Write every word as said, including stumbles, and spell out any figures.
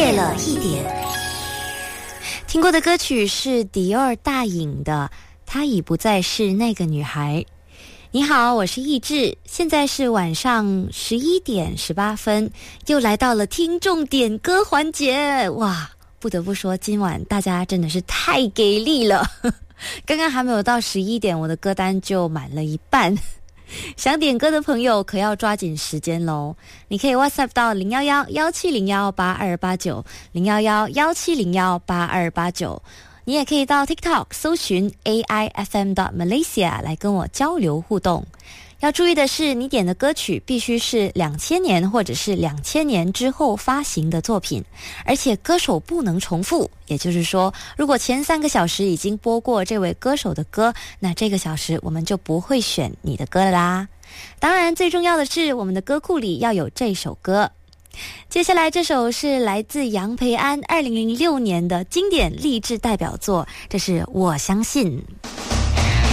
夜了一点。听过的歌曲是迪奥大颖的《她已不再是那个女孩》。你好，我是易志，现在是晚上十一点十八分，又来到了听众点歌环节。哇，不得不说今晚大家真的是太给力了。刚刚还没有到十一点，我的歌单就满了一半。想点歌的朋友可要抓紧时间咯，你可以 WhatsApp 到零一一一七零一八二八九 零一一一七零一八二八九，你也可以到 TikTok 搜寻 A I F M Malaysia 来跟我交流互动。要注意的是，你点的歌曲必须是两千年或者是两千年之后发行的作品，而且歌手不能重复，也就是说，如果前三个小时已经播过这位歌手的歌，那这个小时我们就不会选你的歌了啦。当然最重要的是，我们的歌库里要有这首歌。接下来这首是来自杨培安二零零六年的经典励志代表作，这是我相信。